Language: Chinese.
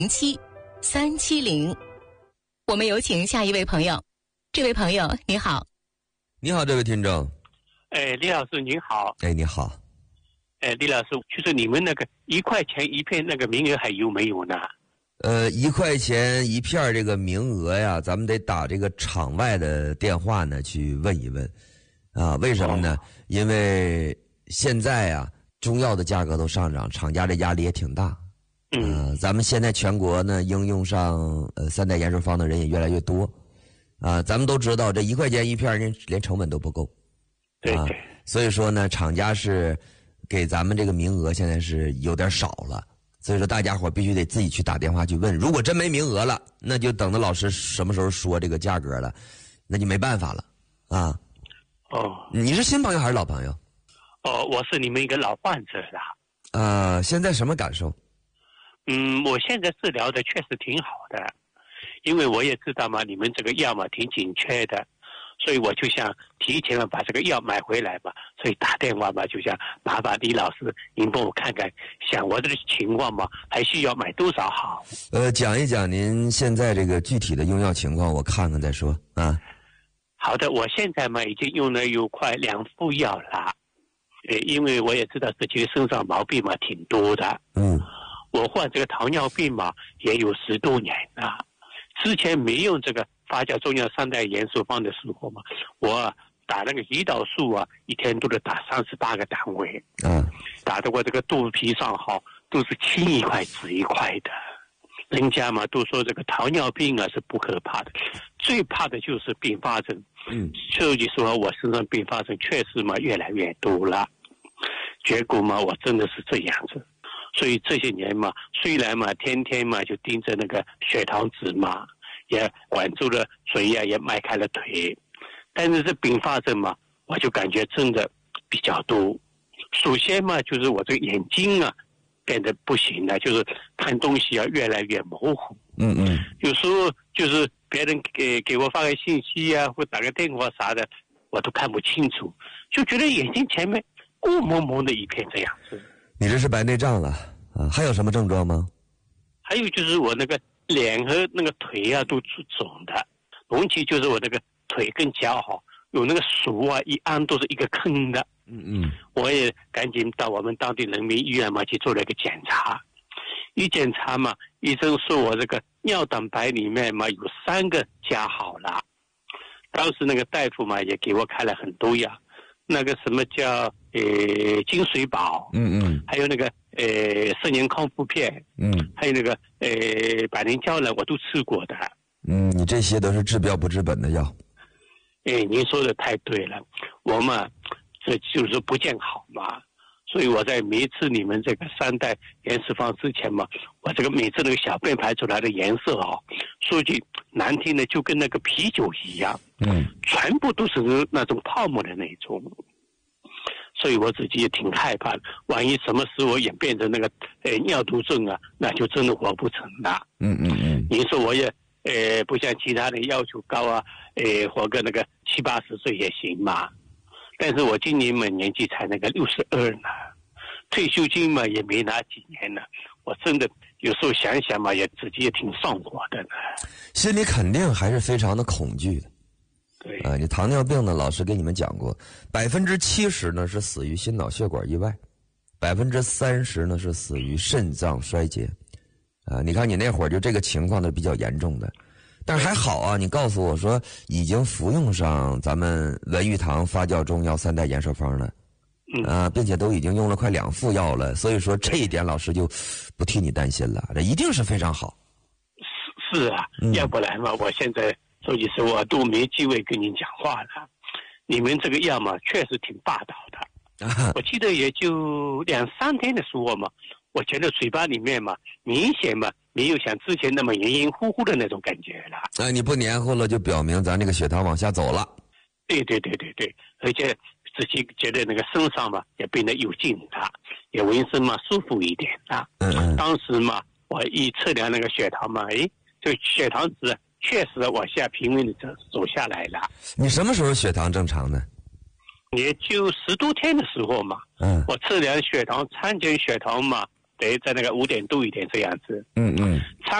07-370。我们有请下一位朋友。这位朋友你好。 你好，这位听众。 李老师您好。 你好。 李老师，就是你们那个1块钱一片那个名额还有没有呢 ？1块钱一片这个名额呀，咱们得打这个场外的电话呢去问一问啊。为什么呢？因为现在啊中药的价格都上涨，厂家的压力也挺大。咱们现在全国呢应用上3代延寿方的人也越来越多啊。咱们都知道这1块钱一片连成本都不够。 对。 所以说呢，厂家是给咱们这个名额现在是有点少了。所以说大家伙必须得自己去打电话去问，如果真没名额了，那就等着老师什么时候说这个价格了，那就没办法了啊。你是新朋友还是老朋友？ 我是你们一个老患者了。 现在什么感受？ 我现在治疗的确实挺好的，因为我也知道嘛，你们这个药嘛挺紧缺的，所以我就想提前把这个药买回来嘛，所以打电话嘛，就想麻烦李老师您帮我看看，想我这个情况嘛，还需要买多少好？ 讲一讲您现在这个具体的用药情况，我看看再说啊。 好的，我现在嘛已经用了有快2副药了，因为我也知道自己身上毛病嘛挺多的。我患这个糖尿病嘛也有10多年了，之前没用这个发酵中药3代延寿方的时候嘛，我打那个胰岛素啊，一天都得打38个单位。打得我这个肚皮上都是青一块紫一块的。人家嘛都说这个糖尿病啊是不可怕的，最怕的就是并发症。所以说我身上并发症确实嘛越来越多了，结果嘛我真的是这样子。所以这些年嘛，虽然嘛天天嘛就盯着那个血糖值嘛，也管住了嘴啊，也迈开了腿，但是这并发症嘛，我就感觉真的比较多。首先嘛，就是我这个眼睛啊变得不行了，就是看东西啊越来越模糊。有时候就是别人给我发个信息啊，或打个电话啥的，我都看不清楚，就觉得眼睛前面雾蒙蒙的一片这样子。 你这是白内障了啊？还有什么症状吗？ 还有就是我那个脸和那个腿啊都肿的，尤其就是我那个腿跟脚有那个手啊一按都是一个坑的。我也赶紧到我们当地人民医院嘛去做了一个检查，一检查嘛，医生说我这个尿蛋白里面嘛有3个加好了。当时那个大夫嘛也给我开了很多药，那个什么叫金水宝，还有那个10年康复片，还有那个百灵胶呢，我都吃过的。 你这些都是治标不治本的药。 您说的太对了，我嘛这就是不见好嘛，所以我在每次你们这个3代延寿方之前嘛，我这个每次那个小便排出来的颜色说句难听的，就跟那个啤酒一样，全部都是那种泡沫的那种。所以我自己也挺害怕，万一什么时候演变成那个尿毒症啊，那就真的活不成了。您说我也不像其他人要求高啊，活个那个70、80岁也行嘛。但是我今年嘛年纪才那个62呢，退休金嘛也没拿几年呢，我真的有时候想想嘛，也自己也挺上火的呢。 心里肯定还是非常的恐惧的。 对你糖尿病呢，老师给你们讲过，70%呢是死于心脑血管意外，30%呢是死于肾脏衰竭。你看你那会儿就这个情况呢比较严重的，但是还好啊，你告诉我说已经服用上咱们文玉堂发酵中药3代延寿方了，并且都已经用了快2副药了，所以说这一点老师就不替你担心了，这一定是非常好。 是啊，要不然嘛，我现在所以说我都没机会跟您讲话了。你们这个药嘛，确实挺霸道的。我记得也就2、3天的时候嘛，我觉得嘴巴里面嘛，明显嘛没有像之前那么黏黏糊糊的那种感觉了。 你不黏糊了，就表明咱这个血糖往下走了。 对，而且自己觉得那个身上嘛也变得有劲了，也浑身嘛舒服一点了。当时嘛，我一测量那个血糖嘛，这血糖值确实往下平稳的走下来了。 你什么时候血糖正常呢？ 也就10多天的时候嘛，我测量血糖，参检血糖嘛， 对，在那个5点度一点这样子。 嗯嗯。